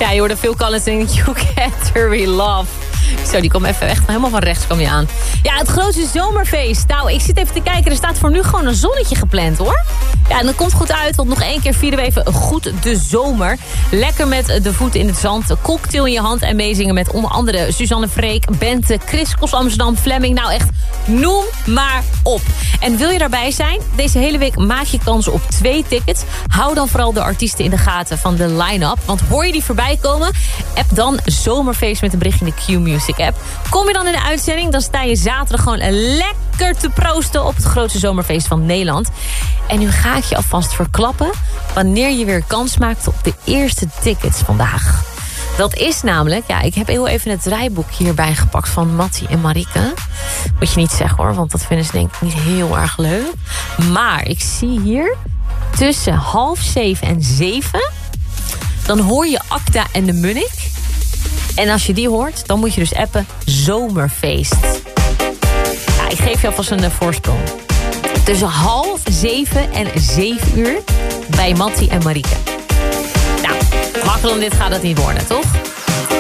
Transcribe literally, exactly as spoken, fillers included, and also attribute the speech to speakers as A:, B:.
A: Ja, je hoorde Phil Collins in You Can't Hurry Love. Zo, die kwam even echt helemaal van rechts kwam je aan. Ja, het grootste zomerfeest. Nou, ik zit even te kijken. Er staat voor nu gewoon een zonnetje gepland, hoor. Ja, en dat komt goed uit, want nog één keer vieren we even goed de zomer. Lekker met de voeten in het zand, cocktail in je hand en meezingen met onder andere Suzanne Freek, Bente, Chris Kos Amsterdam, Fleming. Nou echt, noem maar op. En wil je daarbij zijn? Deze hele week maak je kans op twee tickets. Hou dan vooral de artiesten in de gaten van de line-up. Want hoor je die voorbij komen? App dan Zomerfeest met een bericht in de Q-Music app. Kom je dan in de uitzending, dan sta je zaterdag gewoon lekker te proosten op het grootste zomerfeest van Nederland. En nu ga ik je alvast verklappen wanneer je weer kans maakt op de eerste tickets vandaag. Dat is namelijk, ja, ik heb heel even het draaiboek hierbij gepakt van Mattie en Marieke. Moet je niet zeggen hoor, want dat vinden ze denk ik niet heel erg leuk. Maar ik zie hier tussen half zeven en zeven, dan hoor je Akda en de Munnik. En als je die hoort, dan moet je dus appen Zomerfeest. Ja, ik geef je alvast een uh, voorsprong. Tussen half zeven en zeven uur bij Mattie en Marieke. Nou, makkelijker dan dit gaat het niet worden, toch?